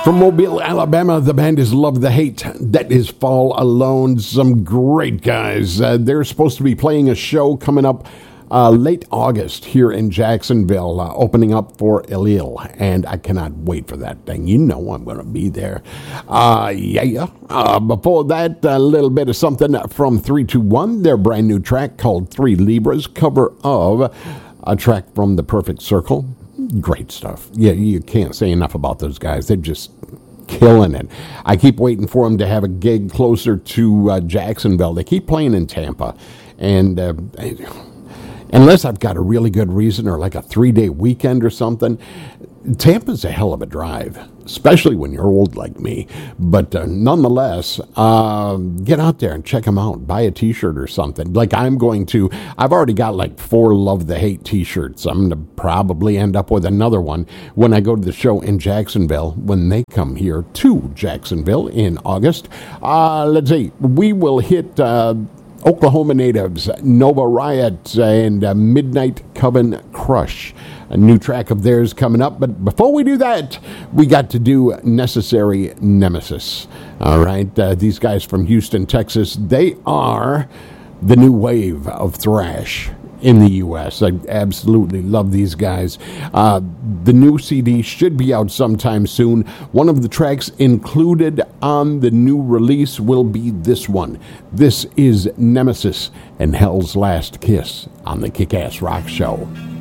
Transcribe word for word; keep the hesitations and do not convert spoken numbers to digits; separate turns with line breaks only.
From Mobile, Alabama, the band is Love the Hate. That is Fall Alone. Some great guys. Uh, they're supposed to be playing a show coming up uh, late August here in Jacksonville, uh, opening up for Elil. And I cannot wait for that thing. You know I'm going to be there. Uh, yeah, yeah. Uh, before that, a little bit of something from three two one, their brand new track called Three Libras, cover of a track from The Perfect Circle. Great stuff. Yeah, you can't say enough about those guys. They're just killing it. I keep waiting for them to have a gig closer to uh, Jacksonville. They keep playing in Tampa. And uh, unless I've got a really good reason or like a three-day weekend or something, Tampa's a hell of a drive, especially when you're old like me. But uh, nonetheless, uh, get out there and check them out. Buy a T-shirt or something. Like I'm going to. I've already got like four Love the Hate T-shirts. I'm going to probably end up with another one when I go to the show in Jacksonville when they come here to Jacksonville in August. Uh, let's see. We will hit Uh, Oklahoma Natives, Nova Riot, and uh, Midnight Coven Crush. A new track of theirs coming up. But before we do that, we got to do Necessary Nemesis. All right. Uh, these guys from Houston, Texas, they are the new wave of thrash in the U S. I absolutely love these guys. Uh, the new C D should be out sometime soon. One of the tracks included on the new release will be this one. This is Nemesis and Hell's Last Kiss on the Kick-Ass Rock Show.